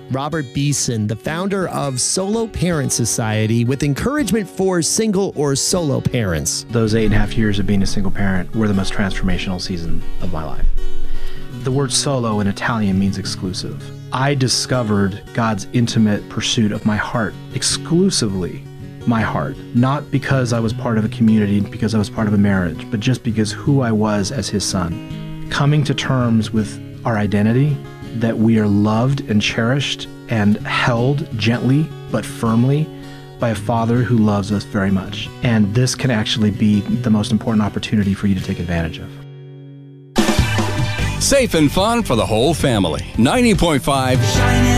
Robert Beeson, the founder of Solo Parent Society, with encouragement for single or solo parents. Those 8.5 years of being a single parent were the most transformational season of my life. The word solo in Italian means exclusive. I discovered God's intimate pursuit of my heart, exclusively my heart, not because I was part of a community, because I was part of a marriage, but just because who I was as his son. Coming to terms with our identity, that we are loved and cherished and held gently but firmly by a Father who loves us very much. And this can actually be the most important opportunity for you to take advantage of. Safe and fun for the whole family. 90.5